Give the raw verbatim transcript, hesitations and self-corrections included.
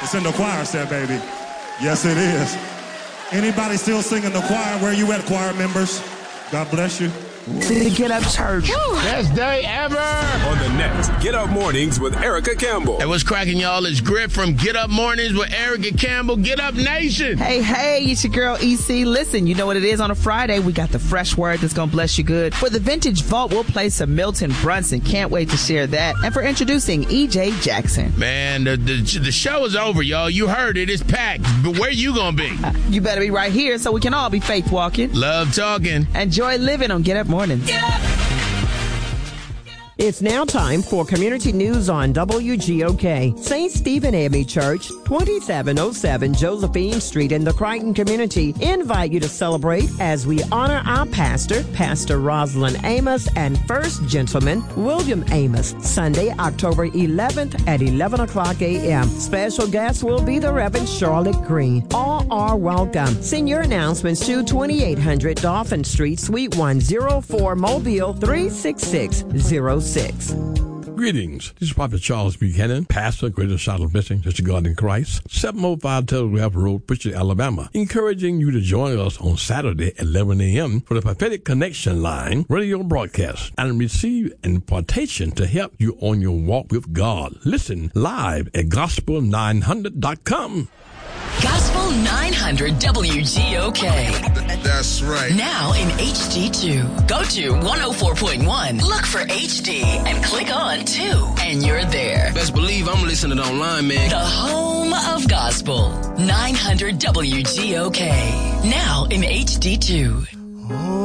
It's in the choir set, baby. Yes, it is. Anybody still singing the choir? Where you at, choir members? God bless you. The Get Up Church. Best day ever. On the next Get Up Mornings with Erica Campbell. Hey, what's cracking, y'all? It's Griff from Get Up Mornings with Erica Campbell. Get Up Nation. Hey, hey, it's your girl E C. Listen, you know what it is on a Friday. We got the fresh word that's going to bless you good. For the Vintage Vault, we'll play some Milton Brunson. Can't wait to share that. And for introducing E J Jackson. Man, the, the, the show is over, y'all. You heard it. It's packed. But where you going to be? Uh, you better be right here so we can all be faith walking. Love talking. Enjoy living on Get Up Mornings. Get up. It's now time for community news on W G O K. Saint Stephen Abbey Church, twenty-seven oh seven Josephine Street in the Crichton community invite you to celebrate as we honor our pastor, Pastor Rosalind Amos, and First Gentleman William Amos, Sunday, October eleventh at eleven o'clock a.m. Special guest will be the Reverend Charlotte Green. All are welcome. Send your announcements to twenty-eight hundred Dolphin Street, Suite one oh four, Mobile three six six zero six. Greetings. This is Prophet Charles Buchanan, pastor, Greater Charlotte Mission, Church of God in Christ, seven oh five Telegraph Road, Pritchard, Alabama, encouraging you to join us on Saturday at eleven a.m. for the Prophetic Connection Line radio broadcast and receive an impartation to help you on your walk with God. Listen live at gospel nine hundred dot com. Gospel nine hundred W G O K. That's right. Now in H D two. Go to one oh four point one. Look for H D and click on two. And you're there. Best believe I'm listening online, man. The home of gospel. nine hundred W G O K. Now in H D two.